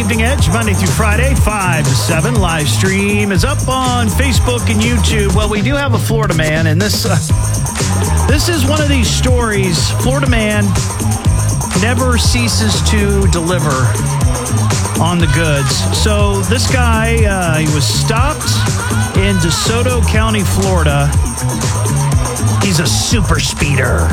Evening Edge, Monday through Friday, 5 to 7. Live stream is up on Facebook and YouTube. Well, we do have a Florida man, and this is one of these stories. Florida man never ceases to deliver on the goods. So this guy, he was stopped in DeSoto County, Florida. He's a super speeder.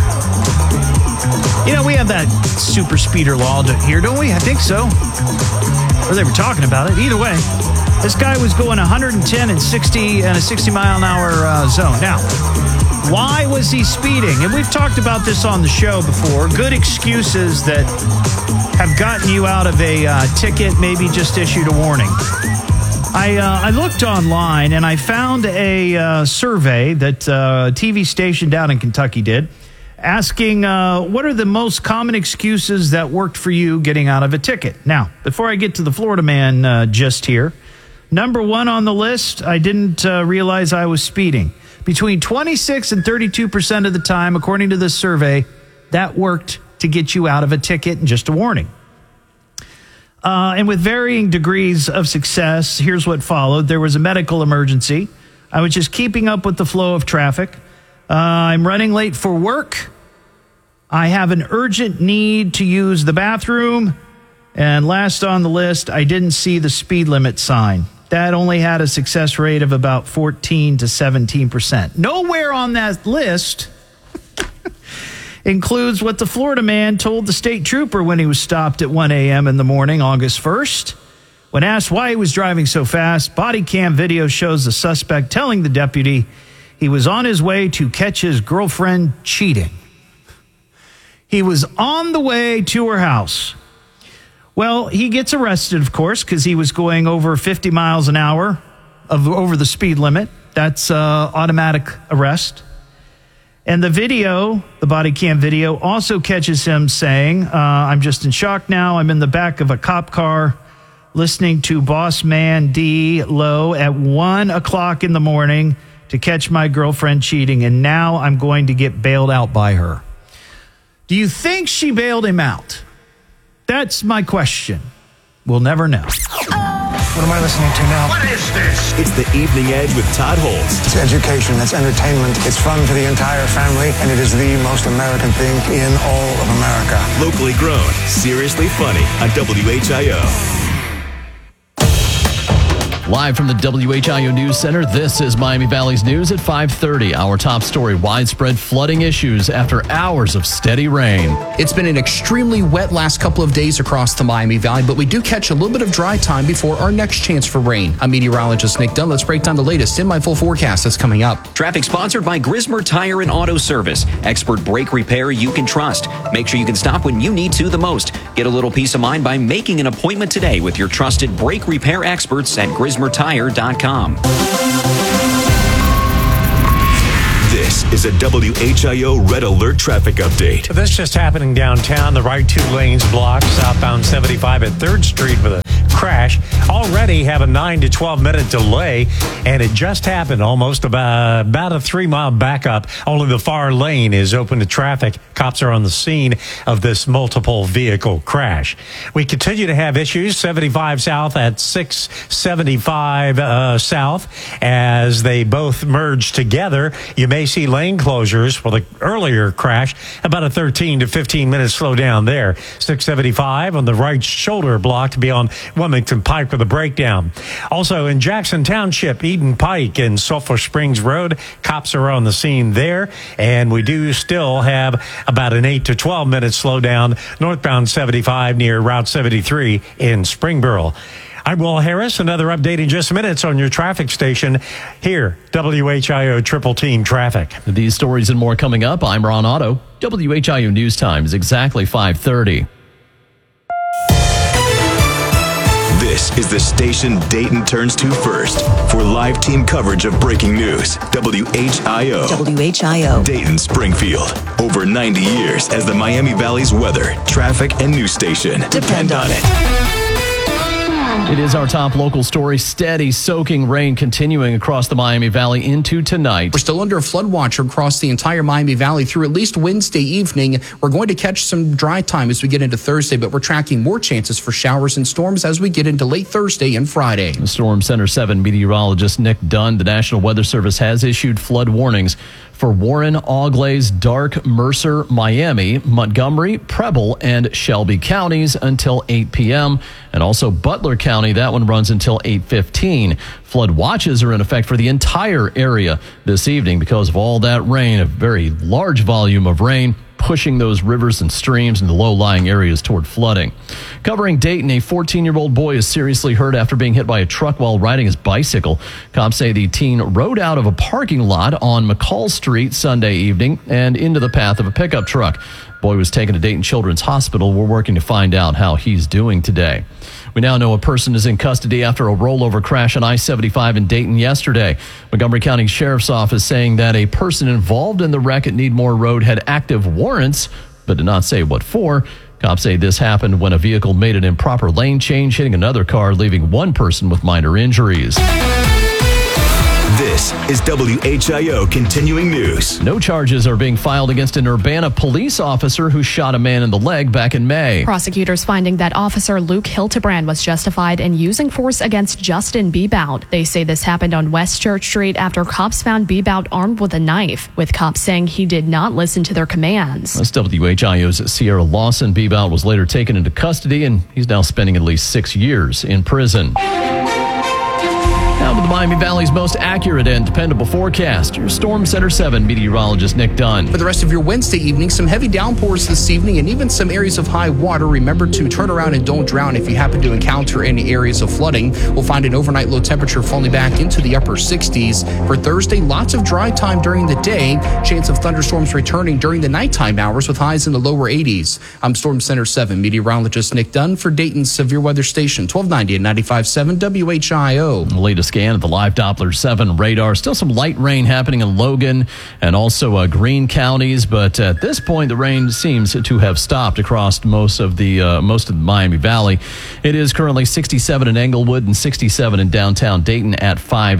You know, we have that super speeder law here, don't we? I think so. Or they were talking about it. Either way, this guy was going 110 and 60 and a 60-mile-an-hour zone. Now, why was he speeding? And we've talked about this on the show before. Good excuses that have gotten you out of a ticket, maybe just issued a warning. I looked online and I found a survey that a TV station down in Kentucky did, asking what are the most common excuses that worked for you getting out of a ticket. Now, before I get to the Florida man just here, number one on the list, I didn't realize I was speeding. Between 26 and 32% of the time, according to this survey, that worked to get you out of a ticket and just a warning. And with varying degrees of success, here's what followed. There was a medical emergency. I was just keeping up with the flow of traffic. I'm running late for work. I have an urgent need to use the bathroom. And last on the list, I didn't see the speed limit sign. That only had a success rate of about 14 to 17%. Nowhere on that list includes what the Florida man told the state trooper when he was stopped at 1 a.m. in the morning, August 1st. When asked why he was driving so fast, body cam video shows the suspect telling the deputy he was on his way to catch his girlfriend cheating. He was on the way to her house. Well, he gets arrested, of course, because he was going over 50 miles an hour over the speed limit. That's automatic arrest. And the video, the body cam video, also catches him saying, I'm just in shock now. I'm in the back of a cop car listening to Boss Man D Low at 1 o'clock in the morning to catch my girlfriend cheating, and now I'm going to get bailed out by her. Do you think she bailed him out? That's my question. We'll never know. What am I listening to now? What is this? It's the Evening Edge with Todd Holtz. It's education, it's entertainment, it's fun for the entire family, and it is the most American thing in all of America. Locally grown, seriously funny on WHIO. Live from the WHIO News Center, this is Miami Valley's news at 5:30. Our top story, widespread flooding issues after hours of steady rain. It's been an extremely wet last couple of days across the Miami Valley, but we do catch a little bit of dry time before our next chance for rain. I'm meteorologist Nick Dunn. Let's break down the latest in my full forecast that's coming up. Traffic sponsored by Grismer Tire and Auto Service. Expert brake repair you can trust. Make sure you can stop when you need to the most. Get a little peace of mind by making an appointment today with your trusted brake repair experts at GrismerTire.com. This is a WHIO Red Alert traffic update. This just happening downtown. The right two lanes blocked. Southbound 75 at 3rd Street with a crash. Already have a 9 to 12 minute delay, and it just happened. Almost about a 3-mile backup. Only the far lane is open to traffic. Cops are on the scene of this multiple vehicle crash. We continue to have issues. 75 south at 675 south as they both merge together. You may see lane closures for the earlier crash. About a 13 to 15 minute slowdown there. 675 on the right shoulder blocked beyond Wilmington Pike with a breakdown. Also in Jackson Township, Eden Pike and Sulphur Springs Road, cops are on the scene there, and we do still have about an 8 to 12 minute slowdown northbound 75 near Route 73 in Springboro. I'm Will Harris. Another update in just minutes on your traffic station here, WHIO Triple Team Traffic. These stories and more coming up. I'm Ron Otto. WHIO News Time is exactly 5:30. This is the station Dayton turns to first for live team coverage of breaking news. WHIO. WHIO. Dayton, Springfield. Over 90 years as the Miami Valley's weather, traffic, and news station. Depend on it. It is our top local story. Steady, soaking rain continuing across the Miami Valley into tonight. We're still under a flood watch across the entire Miami Valley through at least Wednesday evening. We're going to catch some dry time as we get into Thursday, but we're tracking more chances for showers and storms as we get into late Thursday and Friday. The Storm Center 7 meteorologist Nick Dunn, the National Weather Service has issued flood warnings for Warren, Auglaize, Darke, Mercer, Miami, Montgomery, Preble, and Shelby counties until 8 p.m. And also Butler County, that one runs until 8:15. Flood watches are in effect for the entire area this evening because of all that rain, a very large volume of rain pushing those rivers and streams into low-lying areas toward flooding. Covering Dayton, a 14-year-old boy is seriously hurt after being hit by a truck while riding his bicycle. Cops say the teen rode out of a parking lot on McCall Street Sunday evening and into the path of a pickup truck. Boy was taken to Dayton Children's Hospital. We're working to find out how he's doing today. We now know a person is in custody after a rollover crash on I-75 in Dayton yesterday. Montgomery County Sheriff's Office saying that a person involved in the wreck at Needmore Road had active warrants, but did not say what for. Cops say this happened when a vehicle made an improper lane change, hitting another car, leaving one person with minor injuries. This is WHIO Continuing News. No charges are being filed against an Urbana police officer who shot a man in the leg back in May. Prosecutors finding that Officer Luke Hiltebrand was justified in using force against Justin Bebout. They say this happened on West Church Street after cops found Bebout armed with a knife, with cops saying he did not listen to their commands. That's WHIO's Sierra Lawson. Bebout was later taken into custody, and he's now spending at least 6 years in prison. Now to the Miami Valley's most accurate and dependable forecast. Your Storm Center 7 meteorologist Nick Dunn. For the rest of your Wednesday evening, some heavy downpours this evening and even some areas of high water. Remember to turn around and don't drown if you happen to encounter any areas of flooding. We'll find an overnight low temperature falling back into the upper 60s. For Thursday, lots of dry time during the day. Chance of thunderstorms returning during the nighttime hours with highs in the lower 80s. I'm Storm Center 7 meteorologist Nick Dunn for Dayton's Severe Weather Station, 1290 and 95.7 WHIO. The latest scan of the live Doppler 7 radar. Still some light rain happening in Logan and also Greene counties, but at this point the rain seems to have stopped across most of the Miami Valley. It is currently 67 in Englewood and 67 in downtown Dayton at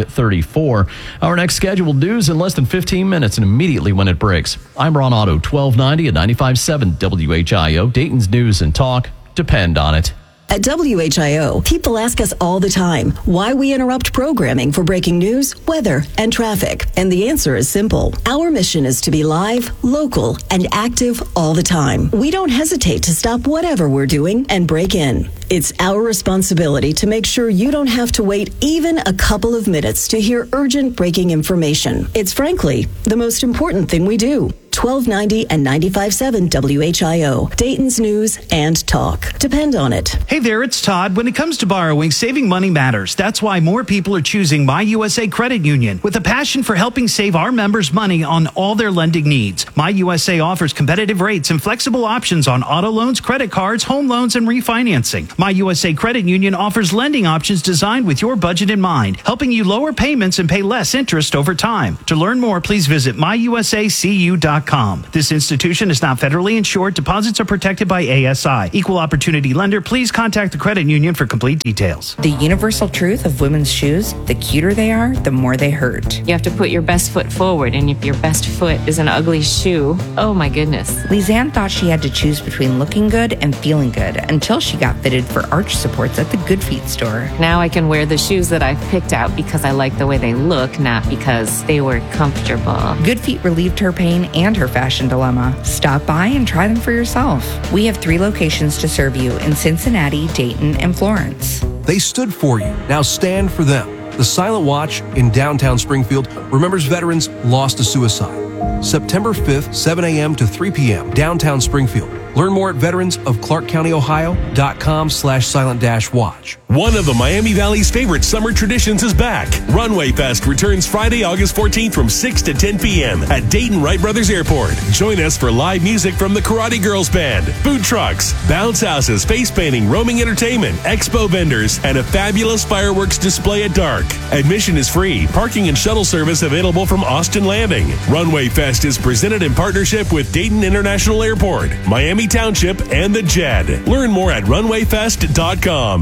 5:34. Our next scheduled news in less than 15 minutes and immediately when it breaks. I'm Ron Otto, 1290 at 95.7 WHIO. Dayton's news and talk. Depend on it. At WHIO, people ask us all the time why we interrupt programming for breaking news, weather, and traffic. And the answer is simple. Our mission is to be live, local, and active all the time. We don't hesitate to stop whatever we're doing and break in. It's our responsibility to make sure you don't have to wait even a couple of minutes to hear urgent breaking information. It's frankly the most important thing we do. 1290 and 95.7 WHIO, Dayton's news and talk. Depend on it. Hey there, it's Todd. When it comes to borrowing, saving money matters. That's why more people are choosing My USA Credit Union with a passion for helping save our members money on all their lending needs. My USA offers competitive rates and flexible options on auto loans, credit cards, home loans, and refinancing. My USA Credit Union offers lending options designed with your budget in mind, helping you lower payments and pay less interest over time. To learn more, please visit myusacu.com. This institution is not federally insured. Deposits are protected by ASI. Equal opportunity lender. Please contact the credit union for complete details. The universal truth of women's shoes, the cuter they are, the more they hurt. You have to put your best foot forward, and if your best foot is an ugly shoe, oh my goodness. Lizanne thought she had to choose between looking good and feeling good until she got fitted for arch supports at the Good Feet store. Now I can wear the shoes that I've picked out because I like the way they look, not because they were comfortable. Good Feet relieved her pain and her fashion dilemma. Stop by and try them for yourself. We have 3 locations to serve you in Cincinnati, Dayton, and Florence. They stood for you. Now stand for them. The Silent Watch in downtown Springfield remembers veterans lost to suicide. September 5th, 7 a.m. to 3 p.m., downtown Springfield. Learn more at veteransofclarkcountyohio.com/silent-watch. One of the Miami Valley's favorite summer traditions is back. Runway Fest returns Friday, August 14th from 6 to 10 p.m. at Dayton Wright Brothers Airport. Join us for live music from the Karate Girls Band, food trucks, bounce houses, face painting, roaming entertainment, expo vendors, and a fabulous fireworks display at dark. Admission is free. Parking and shuttle service available from Austin Landing. Runway Fest is presented in partnership with Dayton International Airport, Miami Township, and the JED. Learn more at runwayfest.com.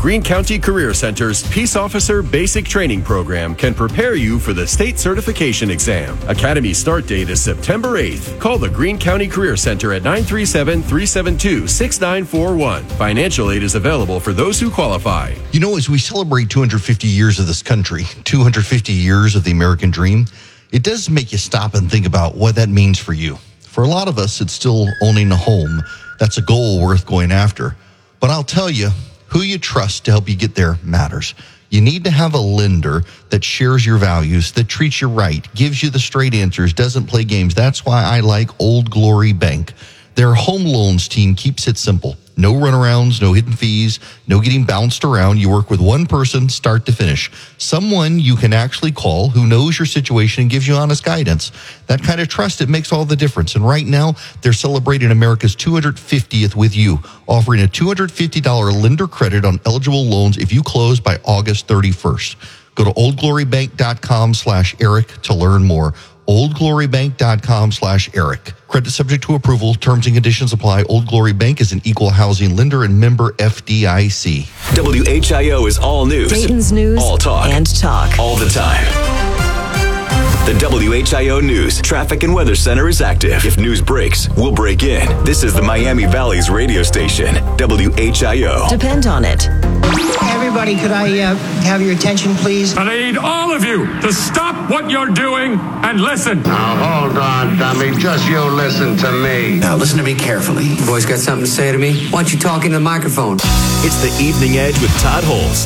Greene County Career Center's Peace Officer Basic Training Program can prepare you for the state certification exam. Academy start date is September 8th. Call the Greene County Career Center at 937-372-6941. Financial aid is available for those who qualify. You know, as we celebrate 250 years of this country, 250 years of the American dream, it does make you stop and think about what that means for you. For a lot of us, it's still owning a home. That's a goal worth going after. But I'll tell you, who you trust to help you get there matters. You need to have a lender that shares your values, that treats you right, gives you the straight answers, doesn't play games. That's why I like Old Glory Bank. Their home loans team keeps it simple. No runarounds, no hidden fees, no getting bounced around. You work with one person, start to finish. Someone you can actually call who knows your situation and gives you honest guidance. That kind of trust, it makes all the difference. And right now, they're celebrating America's 250th with you, offering a $250 lender credit on eligible loans if you close by August 31st. Go to oldglorybank.com/Eric to learn more. oldglorybank.com/Eric. Credit subject to approval. Terms and conditions apply. Old Glory Bank is an equal housing lender and member FDIC. WHIO is all news. Dayton's news all talk. And talk. All the time. The WHIO News Traffic and Weather Center is active. If news breaks, we'll break in. This is the Miami Valley's radio station, WHIO. Depend on it. Everybody, could I have your attention, please? I need all of you to stop what you're doing and listen. Now, hold on, dummy. Just you listen to me. Now, listen to me carefully. You boys got something to say to me? Why don't you talk into the microphone? It's the Evening Edge with Todd Holmes.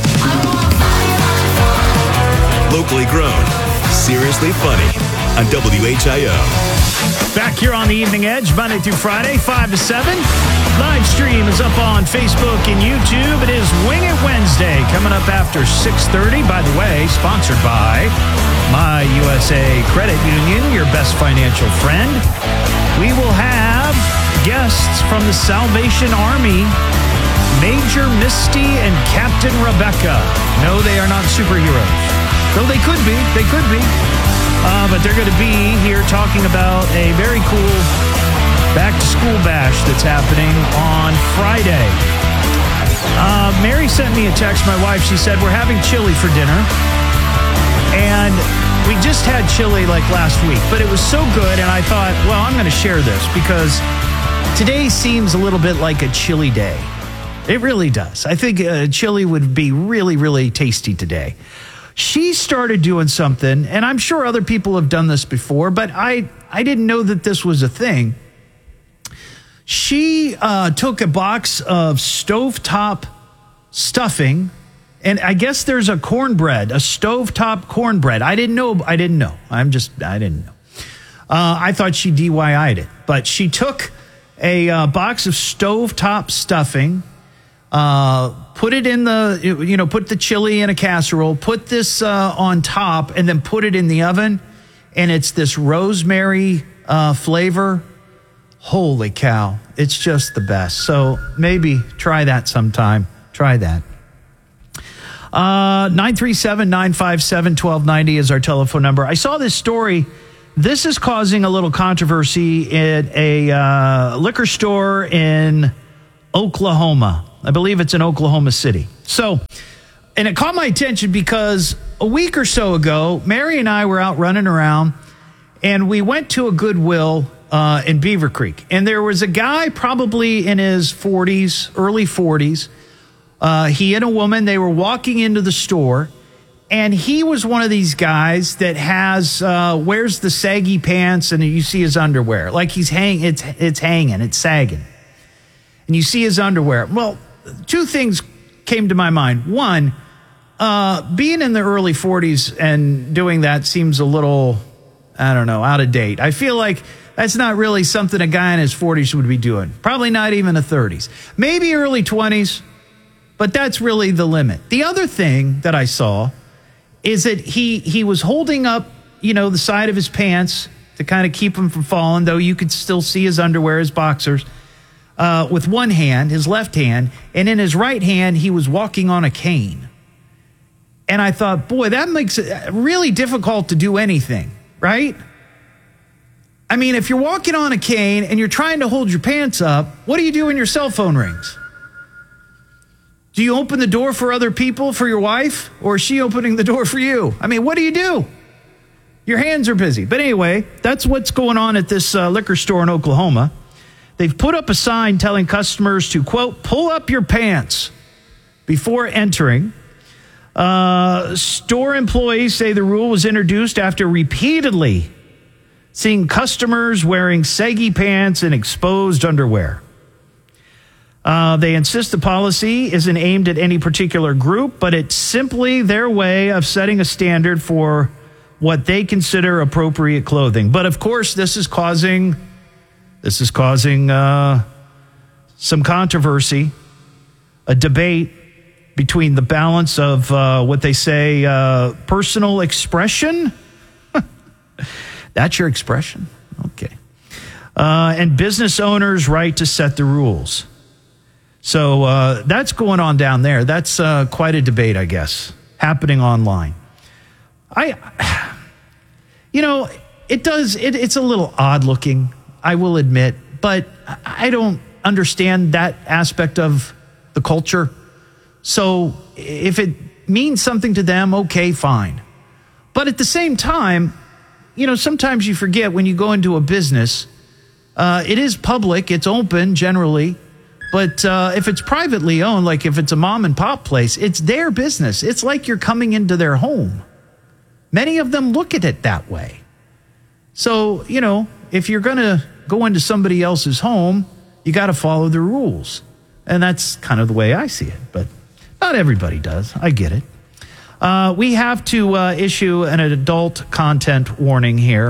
Locally grown, seriously funny on WHIO. Back here on the Evening Edge, Monday through Friday, 5 to 7. Live stream is up on Facebook and YouTube. It is Wing It Wednesday, coming up after 6:30. By the way, sponsored by My USA Credit Union, your best financial friend. We will have guests from the Salvation Army, Major Misty and Captain Rebecca. No, they are not superheroes. Though they could be. They could be. But they're going to be here talking about a very cool back-to-school bash that's happening on Friday. Mary sent me a text, my wife. She said, we're having chili for dinner. And we just had chili like last week. But it was so good, and I thought, well, I'm going to share this because today seems a little bit like a chili day. It really does. I think chili would be really, really tasty today. She started doing something, and I'm sure other people have done this before, but I didn't know that this was a thing. She took a box of stovetop stuffing, and I guess there's a cornbread, a stovetop cornbread. I didn't know. I didn't know. I didn't know. I thought she DIY'd it, but she took a box of stovetop stuffing, put it in put the chili in a casserole, put this on top, and then put it in the oven. And it's this rosemary flavor. Holy cow. It's just the best. So maybe try that sometime. Try that. 937-957-1290 is our telephone number. I saw this story. This is causing a little controversy in a liquor store in Oklahoma. I believe it's in Oklahoma City. So, and it caught my attention because a week or so ago, Mary and I were out running around, and we went to a Goodwill in Beaver Creek. And there was a guy probably in his 40s, early 40s. He and a woman, they were walking into the store, and he was one of these guys that has, wears the saggy pants, and you see his underwear. Like he's hanging, it's hanging, it's sagging. And you see his underwear. Well, two things came to my mind. One, being in the early 40s and doing that seems a little, I don't know, out of date. I feel like that's not really something a guy in his 40s would be doing. Probably not even the 30s. Maybe early 20s, but that's really the limit. The other thing that I saw is that he was holding up, the side of his pants to kind of keep him from falling, though you could still see his underwear, his boxers, with one hand, his left hand, and in his right hand, he was walking on a cane. And I thought, boy, that makes it really difficult to do anything, right? I mean, if you're walking on a cane and you're trying to hold your pants up, what do you do when your cell phone rings? Do you open the door for other people, for your wife, or is she opening the door for you? I mean, what do you do? Your hands are busy. But anyway, that's what's going on at this liquor store in Oklahoma. They've put up a sign telling customers to, quote, pull up your pants before entering. Store employees say the rule was introduced after repeatedly seeing customers wearing saggy pants and exposed underwear. They insist the policy isn't aimed at any particular group, but it's simply their way of setting a standard for what they consider appropriate clothing. But of course, this is causing some controversy, a debate between the balance of what they say personal expression. That's your expression? Okay. And business owners' right to set the rules. So that's going on down there. That's quite a debate, I guess, happening online. It's a little odd looking, I will admit, but I don't understand that aspect of the culture. So if it means something to them, okay, fine. But at the same time, sometimes you forget when you go into a business, it is public, it's open generally. But if it's privately owned, like if it's a mom and pop place, it's their business. It's like you're coming into their home. Many of them look at it that way. So, if you're going to go into somebody else's home, you got to follow the rules. And that's kind of the way I see it. But not everybody does. I get it. We have to issue an adult content warning here.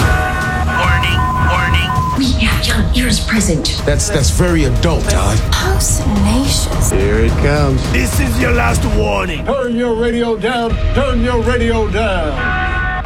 We have young ears present. That's very adult, Todd. How salacious. Here it comes. This is your last warning. Turn your radio down. Turn your radio down.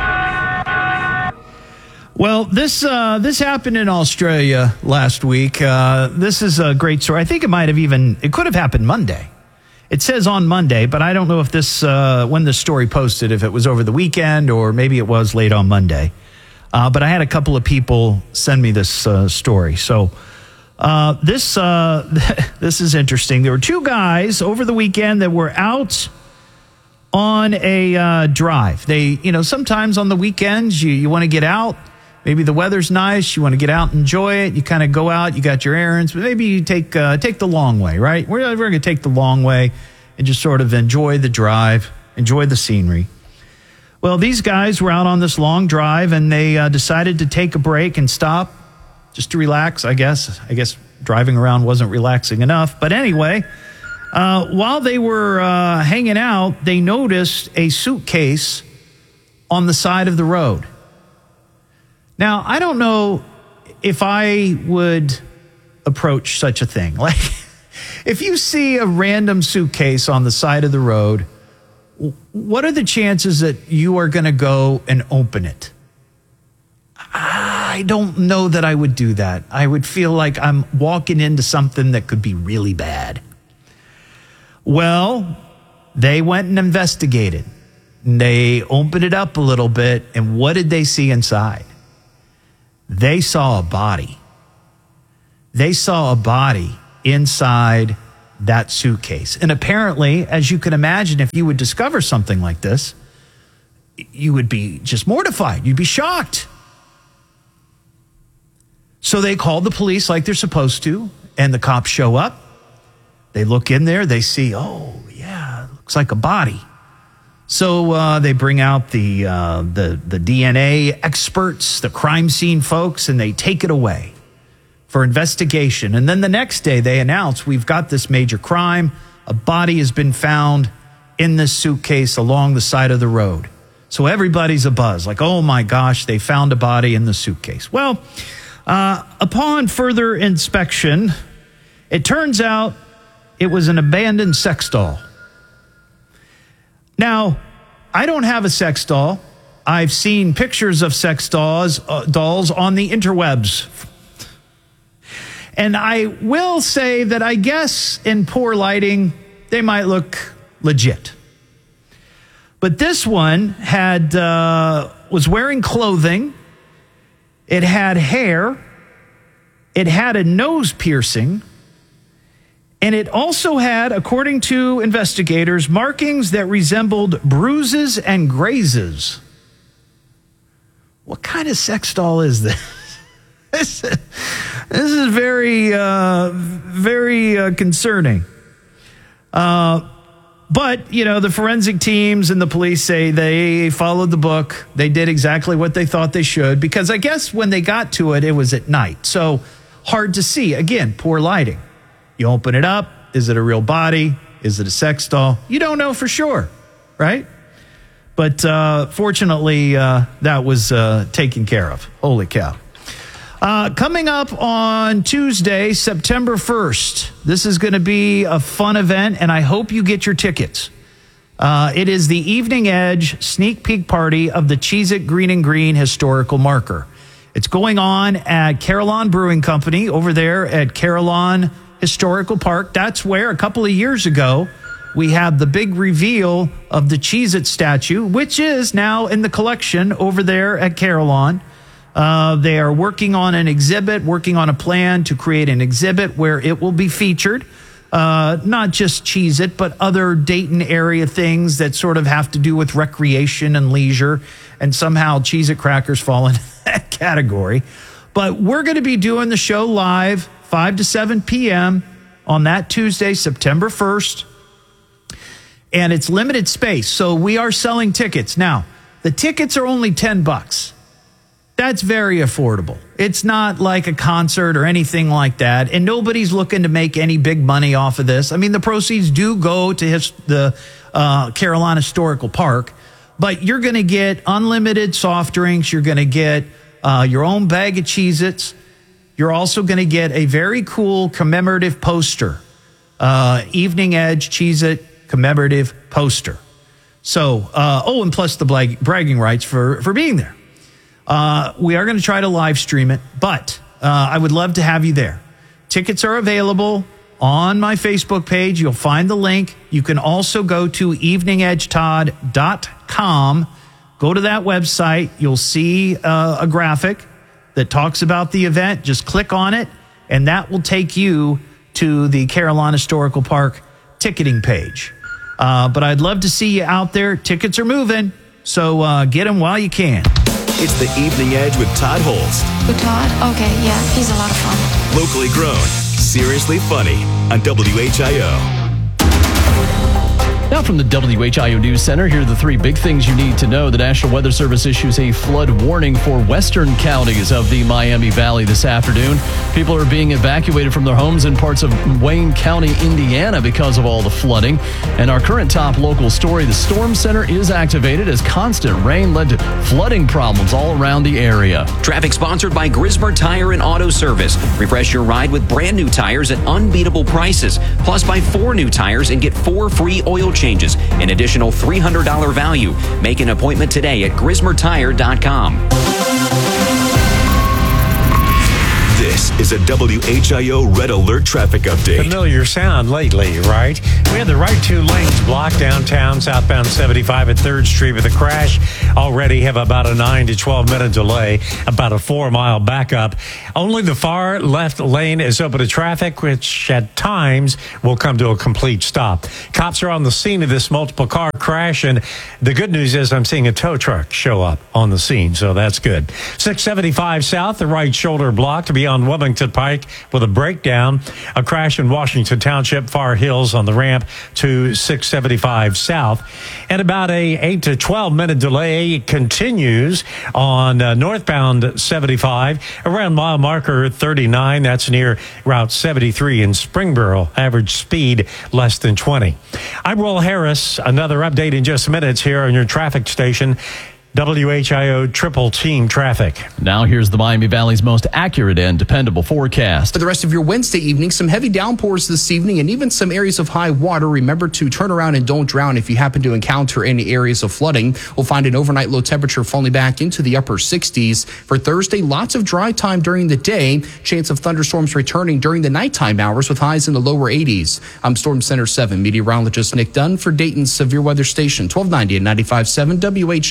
Well, this happened in Australia last week. This is a great story. I think it could have happened Monday. It says on Monday, but I don't know if when this story posted, if it was over the weekend or maybe it was late on Monday. But I had a couple of people send me this story. So this is interesting. There were two guys over the weekend that were out on a drive. They, sometimes on the weekends you want to get out. Maybe the weather's nice. You want to get out and enjoy it. You kind of go out. You got your errands. But maybe you take the long way, right? We're going to take the long way and just sort of enjoy the drive, enjoy the scenery. Well, these guys were out on this long drive, and they decided to take a break and stop just to relax, I guess. I guess driving around wasn't relaxing enough. But anyway, while they were hanging out, they noticed a suitcase on the side of the road. Now, I don't know if I would approach such a thing. Like, if you see a random suitcase on the side of the road, what are the chances that you are going to go and open it? I don't know that I would do that. I would feel like I'm walking into something that could be really bad. Well, they went and investigated. They opened it up a little bit, and what did they see inside? They saw a body. They saw a body inside that suitcase. And apparently, as you can imagine, if you would discover something like this, you would be just mortified. You'd be shocked. So they called the police like they're supposed to, and the cops show up. They look in there. They see, oh, yeah, it looks like a body. So they bring out the DNA experts, the crime scene folks, and they take it away for investigation. And then the next day they announce, we've got this major crime. A body has been found in this suitcase along the side of the road. So everybody's abuzz, like, oh my gosh, they found a body in the suitcase. Well, upon further inspection, it turns out it was an abandoned sex doll. Now, I don't have a sex doll. I've seen pictures of sex dolls on the interwebs. And I will say that I guess in poor lighting, they might look legit. But this one was wearing clothing. It had hair. It had a nose piercing. And it also had, according to investigators, markings that resembled bruises and grazes. What kind of sex doll is this? This is very, very concerning. But, you know, the forensic teams and the police say they followed the book. They did exactly what they thought they should, because I guess when they got to it, it was at night. So hard to see. Again, poor lighting. You open it up. Is it a real body? Is it a sex doll? You don't know for sure, right? But fortunately, that was taken care of. Holy cow. Coming up on Tuesday, September 1st, this is going to be a fun event, and I hope you get your tickets. It is the Evening Edge sneak peek party of the Cheez-It Green and Green historical marker. It's going on at Carillon Brewing Company over there at Carillon Historical Park. That's where a couple of years ago we had the big reveal of the Cheez-It statue, which is now in the collection over there at Carillon. They are working on an exhibit, working on a plan to create an exhibit where it will be featured. Not just Cheez-It, but other Dayton area things that sort of have to do with recreation and leisure. And somehow Cheez-It crackers fall in that category. But we're going to be doing the show live 5 to 7 p.m. on that Tuesday, September 1st. And it's limited space, so we are selling tickets. Now, the tickets are only $10. That's very affordable. It's not like a concert or anything like that, and nobody's looking to make any big money off of this. I mean, the proceeds do go to the Carillon Historical Park, but you're going to get unlimited soft drinks. You're going to get your own bag of Cheez-Its. You're also going to get a very cool commemorative poster, Evening Edge Cheez-It commemorative poster. So, and plus the bragging rights for being there. We are going to try to live stream it, but I would love to have you there. Tickets are available on my Facebook page. You'll find the link. You can also go to eveningedgetodd.com. Go to that website. You'll see a graphic that talks about the event. Just click on it, and that will take you to the Carillon Historical Park ticketing page. But I'd love to see you out there. Tickets are moving, so get them while you can. It's the Evening Edge with Todd Holst. With Todd? Okay, yeah, he's a lot of fun. Locally grown, seriously funny on WHIO. Now from the WHIO News Center, here are the three big things you need to know. The National Weather Service issues a flood warning for western counties of the Miami Valley this afternoon. People are being evacuated from their homes in parts of Wayne County, Indiana, because of all the flooding. And our current top local story, the Storm Center is activated as constant rain led to flooding problems all around the area. Traffic sponsored by Grismer Tire and Auto Service. Refresh your ride with brand new tires at unbeatable prices. Plus, buy 4 new tires and get 4 free oil changes, an additional $300 value. Make an appointment today at GrismerTire.com. This is a WHIO Red Alert traffic update. Familiar sound lately, right? We had the right 2 lanes blocked downtown, southbound 75 at 3rd Street with a crash. Already have about a 9 to 12 minute delay, about a 4-mile backup. Only the far left lane is open to traffic, which at times will come to a complete stop. Cops are on the scene of this multiple car crash, and the good news is I'm seeing a tow truck show up on the scene, so that's good. 675 south, the right shoulder blocked to be on Wilmington Pike with a breakdown. A crash in Washington Township, Far Hills on the ramp to 675 south. And about a 8 to 12 minute delay continues on northbound 75 around mile marker 39. That's near Route 73 in Springboro. Average speed less than 20. I'm Will Harris. Another update in just minutes here on your traffic station. WHIO Triple Team Traffic. Now here's the Miami Valley's most accurate and dependable forecast. For the rest of your Wednesday evening, some heavy downpours this evening and even some areas of high water. Remember to turn around and don't drown if you happen to encounter any areas of flooding. We'll find an overnight low temperature falling back into the upper 60s. For Thursday, lots of dry time during the day. Chance of thunderstorms returning during the nighttime hours with highs in the lower 80s. I'm Storm Center 7 meteorologist Nick Dunn for Dayton's Severe Weather Station, 1290 and 95.7 WHIO.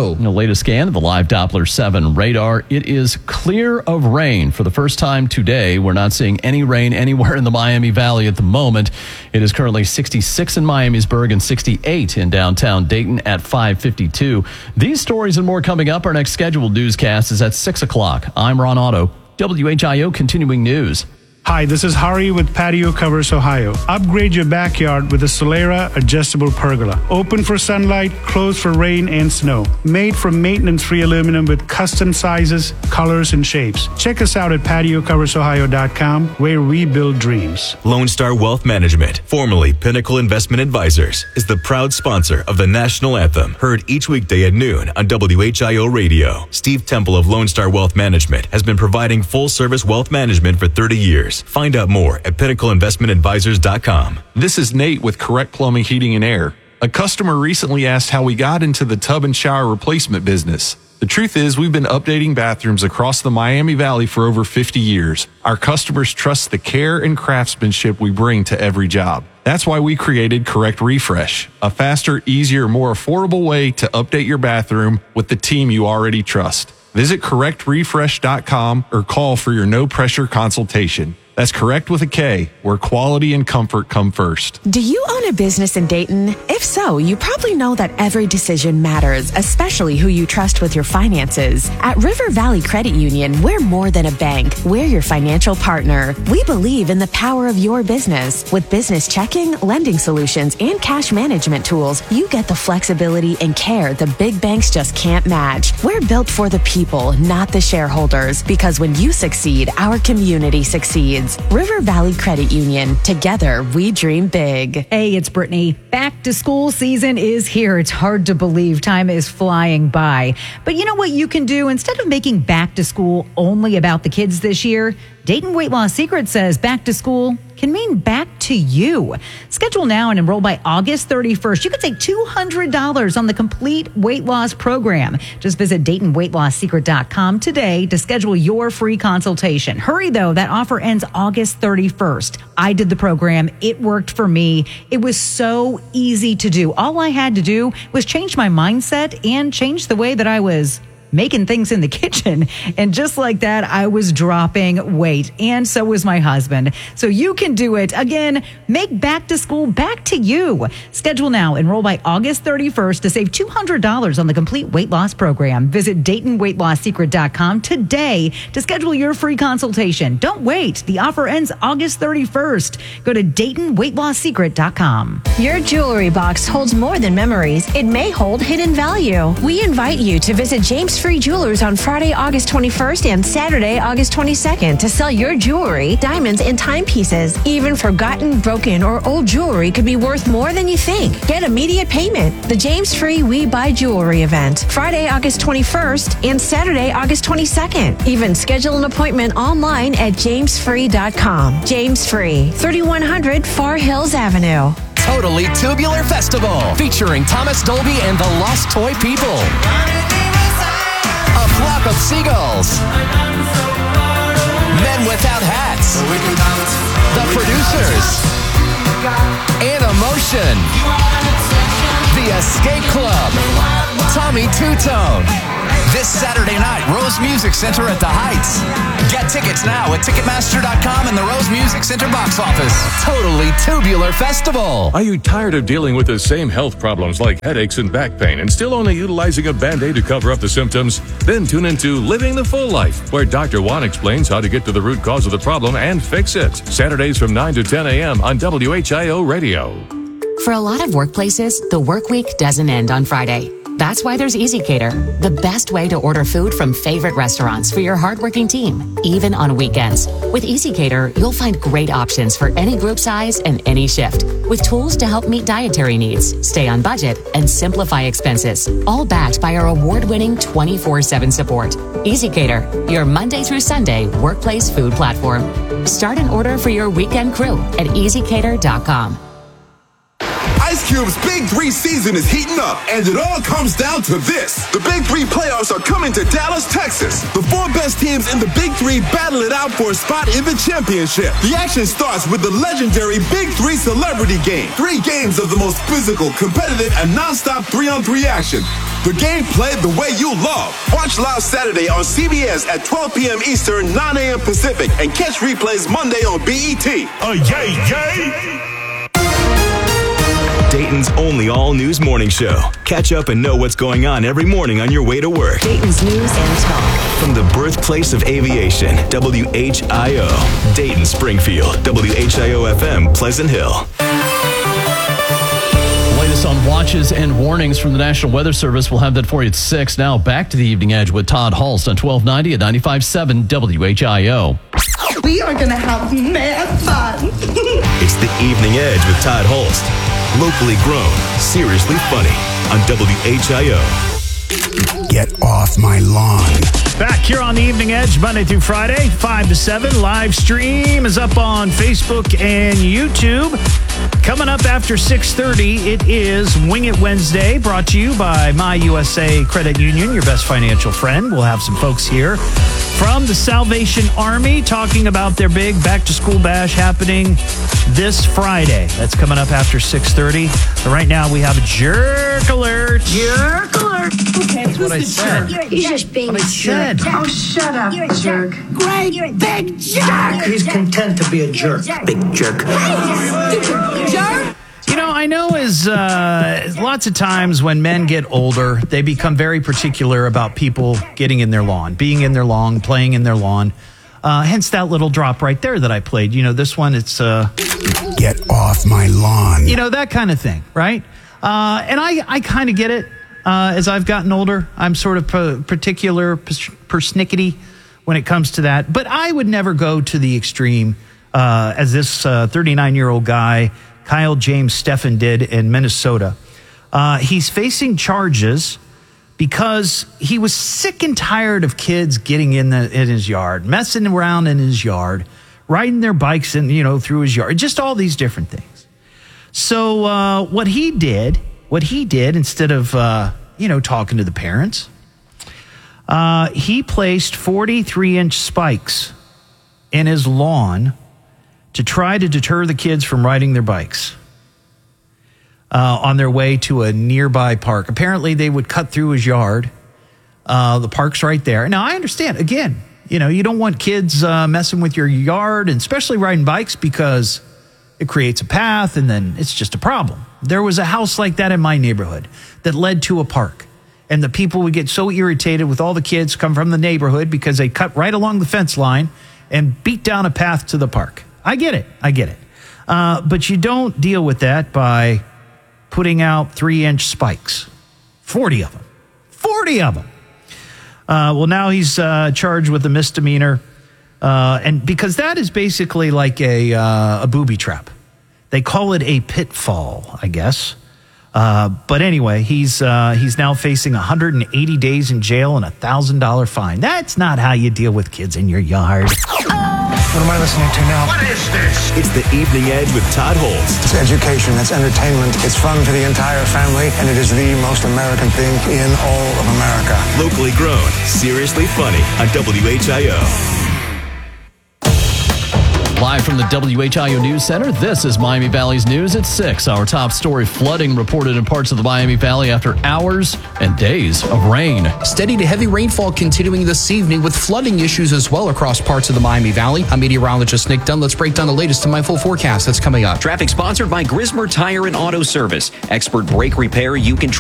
Hello. In the latest scan of the live Doppler 7 radar, it is clear of rain for the first time today. We're not seeing any rain anywhere in the Miami Valley at the moment. It is currently 66 in Miamisburg and 68 in downtown Dayton at 5:52. These stories and more coming up. Our next scheduled newscast is at 6 o'clock. I'm Ron Otto, WHIO Continuing News. Hi, this is Hari with Patio Covers Ohio. Upgrade your backyard with a Solera adjustable pergola. Open for sunlight, closed for rain and snow. Made from maintenance-free aluminum with custom sizes, colors, and shapes. Check us out at patiocoversohio.com, where we build dreams. Lone Star Wealth Management, formerly Pinnacle Investment Advisors, is the proud sponsor of the national anthem, heard each weekday at noon on WHIO Radio. Steve Temple of Lone Star Wealth Management has been providing full-service wealth management for 30 years. Find out more at pinnacleinvestmentadvisors.com. This is Nate with Correct Plumbing, Heating, and Air. A customer recently asked how we got into the tub and shower replacement business. The truth is, we've been updating bathrooms across the Miami Valley for over 50 years. Our customers trust the care and craftsmanship we bring to every job. That's why we created Correct Refresh, a faster, easier, more affordable way to update your bathroom with the team you already trust. Visit correctrefresh.com or call for your no-pressure consultation. That's Correct with a K, where quality and comfort come first. Do you own a business in Dayton? If so, you probably know that every decision matters, especially who you trust with your finances. At River Valley Credit Union, we're more than a bank. We're your financial partner. We believe in the power of your business. With business checking, lending solutions, and cash management tools, you get the flexibility and care the big banks just can't match. We're built for the people, not the shareholders, because when you succeed, our community succeeds. River Valley Credit Union. Together, we dream big. Hey, it's Brittany. Back to school season is here. It's hard to believe. Time is flying by. But you know what you can do? Instead of making back to school only about the kids this year, Dayton Weight Loss Secret says back to school can mean back to you. Schedule now and enroll by August 31st. You could save $200 on the complete weight loss program. Just visit DaytonWeightLossSecret.com today to schedule your free consultation. Hurry, though. That offer ends August 31st. I did the program. It worked for me. It was so easy to do. All I had to do was change my mindset and change the way that I was making things in the kitchen. And just like that, I was dropping weight. And so was my husband. So you can do it. Again, make back to school back to you. Schedule now. Enroll by August 31st to save $200 on the complete weight loss program. Visit DaytonWeightLossSecret.com today to schedule your free consultation. Don't wait. The offer ends August 31st. Go to DaytonWeightLossSecret.com. Your jewelry box holds more than memories. It may hold hidden value. We invite you to visit James Free Jewelers on Friday, August 21st and Saturday, August 22nd to sell your jewelry, diamonds, and timepieces. Even forgotten, broken, or old jewelry could be worth more than you think. Get immediate payment. The James Free We Buy Jewelry event, Friday, August 21st and Saturday, August 22nd. Even schedule an appointment online at jamesfree.com. James Free, 3100 Far Hills Avenue. Totally Tubular Festival, featuring Thomas Dolby and the Lost Toy People. A flock of seagulls. Men without hats. The Producers. And Emotion. The Escape Club. Tommy Two-Tone. This Saturday night, Rose Music Center at the Heights. Get tickets now at Ticketmaster.com and the Rose Music Center box office. Totally Tubular Festival. Are you tired of dealing with the same health problems like headaches and back pain and still only utilizing a Band-Aid to cover up the symptoms? Then tune into Living the Full Life, where Dr. Juan explains how to get to the root cause of the problem and fix it. Saturdays from 9 to 10 a.m. on WHIO Radio. For a lot of workplaces, the work week doesn't end on Friday. That's why there's EasyCater, the best way to order food from favorite restaurants for your hardworking team, even on weekends. With EasyCater, you'll find great options for any group size and any shift, with tools to help meet dietary needs, stay on budget, and simplify expenses, all backed by our award-winning 24/7 support. EasyCater, your Monday through Sunday workplace food platform. Start an order for your weekend crew at EasyCater.com. Ice Cube's Big 3 season is heating up, and it all comes down to this. The Big 3 playoffs are coming to Dallas, Texas. The 4 best teams in the Big 3 battle it out for a spot in the championship. The action starts with the legendary Big 3 Celebrity Game. 3 games of the most physical, competitive, and non-stop 3-on-3 action. The game played the way you love. Watch live Saturday on CBS at 12 p.m. Eastern, 9 a.m. Pacific, and catch replays Monday on BET. Oh, yay, yay! Dayton's only all-news morning show. Catch up and know what's going on every morning on your way to work. Dayton's news and talk. From the birthplace of aviation, WHIO. Dayton, Springfield, WHIO-FM, Pleasant Hill. Latest on watches and warnings from the National Weather Service. We'll have that for you at 6. Now back to the Evening Edge with Todd Hulst on 1290 at 95.7 WHIO. We are going to have mad fun. It's the Evening Edge with Todd Hulst. Locally grown, seriously funny on WHIO. Get off my lawn. Back here on the Evening Edge, Monday through Friday, 5 to 7. Live stream is up on Facebook and YouTube. Coming up after 6:30, it is Wing It Wednesday, brought to you by My USA Credit Union, your best financial friend. We'll have some folks here from the Salvation Army talking about their big back-to-school bash happening this Friday. That's coming up after 6:30. But right now, we have a jerk alert. Jerk alert. Okay, that's what I said. He's just being a jerk. Oh, shut up, jerk. Great big jerk. He's content to be a jerk. Big jerk. Jerk. You know, I know as lots of times when men get older, they become very particular about people getting in their lawn, being in their lawn, playing in their lawn. Hence that little drop right there that I played. You know, this one, it's... Get off my lawn. You know, that kind of thing, right? And I kind of get it. As I've gotten older, I'm sort of particular, persnickety when it comes to that. But I would never go to the extreme as this 39-year-old guy, Kyle James Steffen, did in Minnesota. He's facing charges because he was sick and tired of kids getting in his yard, messing around in his yard, riding their bikes through his yard, just all these different things. So what he did instead of talking to the parents, he placed 43-inch spikes in his lawn to try to deter the kids from riding their bikes on their way to a nearby park. Apparently, they would cut through his yard. The park's right there. Now, I understand. Again, you don't want kids messing with your yard, and especially riding bikes, because it creates a path, and then it's just a problem. There was a house like that in my neighborhood that led to a park, and the people would get so irritated with all the kids come from the neighborhood because they cut right along the fence line and beat down a path to the park. I get it. But you don't deal with that by putting out 3-inch spikes. 40 of them. Well, now he's charged with a misdemeanor. And because that is basically like a booby trap. They call it a pitfall, I guess. But anyway, he's now facing 180 days in jail and a $1,000 fine. That's not how you deal with kids in your yard. What am I listening to now? What is this? It's the Evening Edge with Todd Hulst. It's education, it's entertainment, it's fun for the entire family, and it is the most American thing in all of America. Locally grown, seriously funny on WHIO. Live from the WHIO News Center, this is Miami Valley's News at 6. Our top story: flooding reported in parts of the Miami Valley after hours and days of rain. Steady to heavy rainfall continuing this evening with flooding issues as well across parts of the Miami Valley. I'm meteorologist Nick Dunn. Let's break down the latest in my full forecast that's coming up. Traffic sponsored by Grismer Tire and Auto Service. Expert brake repair you can